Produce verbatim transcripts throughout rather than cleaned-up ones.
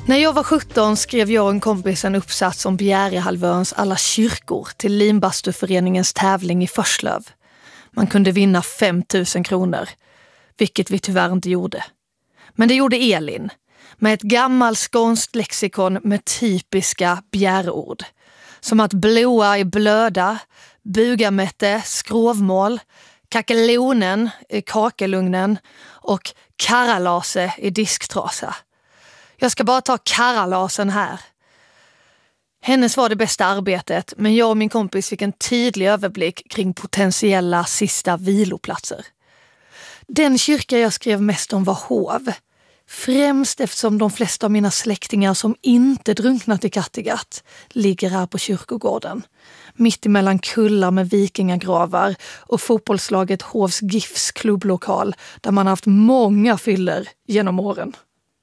När jag var sjutton skrev jag och en kompis en uppsats om Bjärehalvöns alla kyrkor till Limbastuföreningens tävling i Förslöv. Man kunde vinna fem tusen kronor, vilket vi tyvärr inte gjorde. Men det gjorde Elin, med ett gammalt skånskt lexikon med typiska bjäreord. Som att blåa i blöda, bugamätte, skrovmål, kakelonen i kakelugnen och karalase i disktrasa. Jag ska bara ta karalasen här. Hennes var det bästa arbetet, men jag och min kompis fick en tydlig överblick kring potentiella sista viloplatser. Den kyrka jag skrev mest om var Hov. Främst eftersom de flesta av mina släktingar som inte drunknat i Kattegatt ligger här på kyrkogården. Mitt emellan kullar med vikingagravar och fotbollslaget Hovs GIFs klubblokal där man haft många fyller genom åren.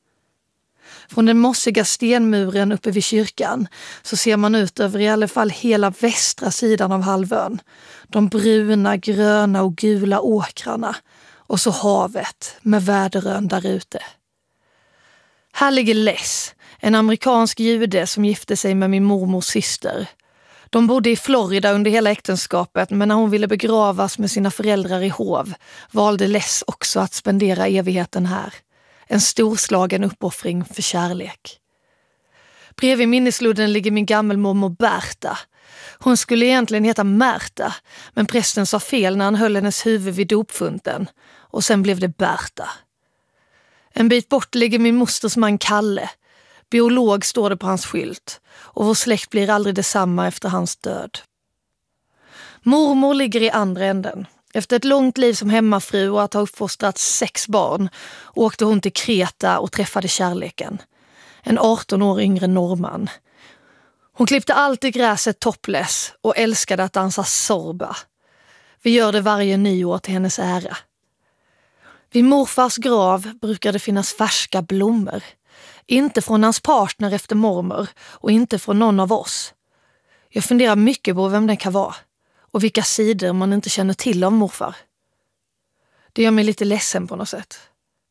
Från den mossiga stenmuren uppe vid kyrkan så ser man ut över i alla fall hela västra sidan av halvön. De bruna, gröna och gula åkrarna och så havet med Väderön där ute. Här ligger Les, en amerikansk jude som gifte sig med min mormors syster. De bodde i Florida under hela äktenskapet, men när hon ville begravas med sina föräldrar i Hov valde Les också att spendera evigheten här. En storslagen uppoffring för kärlek. Bredvid minnesludden ligger min gammelmormor Berta. Hon skulle egentligen heta Märta, men prästen sa fel när han höll hennes huvud vid dopfunten. Och sen blev det Berta. En bit bort ligger min mosters man Kalle. Biolog står det på hans skylt. Och vår släkt blir aldrig detsamma efter hans död. Mormor ligger i andra änden. Efter ett långt liv som hemmafru och att ha uppfostrat sex barn åkte hon till Kreta och träffade kärleken. En arton år yngre norrman. Hon klippte alltid gräset topless och älskade att dansa sorba. Vi gör det varje nyår till hennes ära. Vid morfars grav brukar det finnas färska blommor. Inte från hans partner efter mormor och inte från någon av oss. Jag funderar mycket på vem det kan vara. Och vilka sidor man inte känner till av morfar. Det gör mig lite ledsen på något sätt.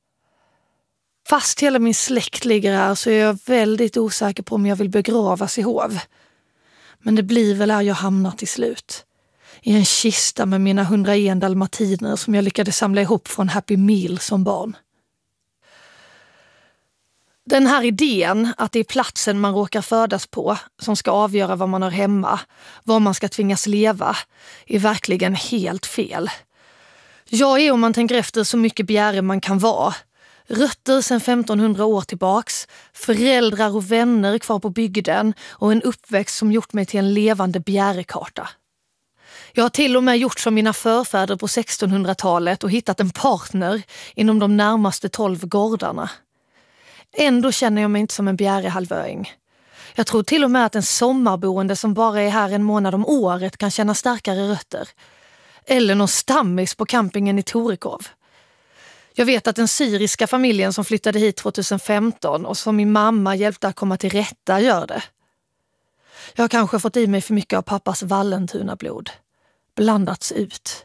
Fast hela min släkt ligger här så är jag väldigt osäker på om jag vill begravas i Hov. Men det blir väl här jag hamnar till slut. I en kista med mina hundraen dalmatiner som jag lyckades samla ihop från Happy Meal som barn. Den här idén att det är platsen man råkar födas på som ska avgöra vad man har hemma, vad man ska tvingas leva, är verkligen helt fel. Jag är, om man tänker efter, så mycket bjäre man kan vara. Rötter sedan femtonhundra år tillbaks, föräldrar och vänner kvar på bygden och en uppväxt som gjort mig till en levande bjärekarta. Jag har till och med gjort som mina förfäder på sextonhundratalet och hittat en partner inom de närmaste tolv gårdarna. Ändå känner jag mig inte som en bjärehalvöing. Jag tror till och med att en sommarboende som bara är här en månad om året kan känna starkare rötter. Eller någon stammis på campingen i Torekov. Jag vet att den syriska familjen som flyttade hit tjugohundrafemton och som min mamma hjälpte att komma till rätta gör det. Jag har kanske fått i mig för mycket av pappas Vallentuna-blod. Blandats ut.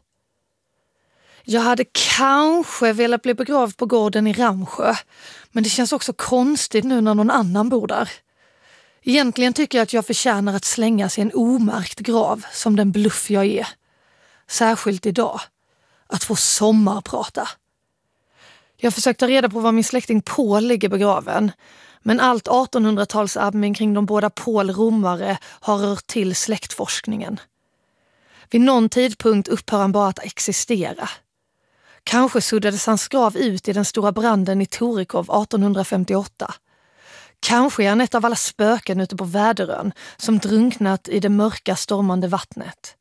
Jag hade kanske velat bli begravd på gården i Ramsjö, men det känns också konstigt nu när någon annan bor där. Egentligen tycker jag att jag förtjänar att slängas i en omärkt grav som den bluff jag är. Särskilt idag. Att få sommarprata. Jag har försökt ta reda på var min släkting Paul ligger begraven, men allt artonhundratalsadmin kring de båda Paul-romare har rört till släktforskningen. Vid någon tidpunkt upphör han bara att existera. Kanske suddades hans grav ut i den stora branden i Torekov artonhundrafemtioåtta. Kanske är han ett av alla spöken ute på Väderön som drunknat i det mörka stormande vattnet.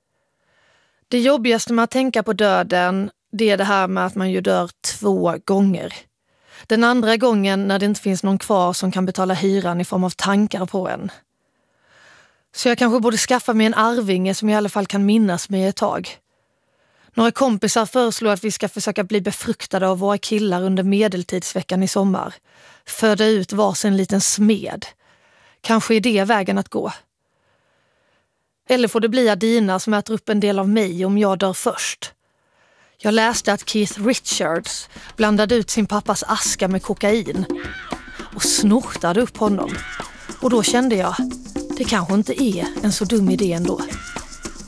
Det jobbigaste med att tänka på döden, det är det här med att man ju dör två gånger. Den andra gången när det inte finns någon kvar som kan betala hyran i form av tankar på en. Så jag kanske borde skaffa mig en arvinge som i alla fall kan minnas mig ett tag. Några kompisar föreslår att vi ska försöka bli befruktade av våra killar under medeltidsveckan i sommar. Föda ut varsin liten smed. Kanske är det vägen att gå. Eller får det bli Adina som äter upp en del av mig om jag dör först. Jag läste att Keith Richards blandade ut sin pappas aska med kokain. och snortade upp honom. Och då kände jag, det kanske inte är en så dum idé ändå.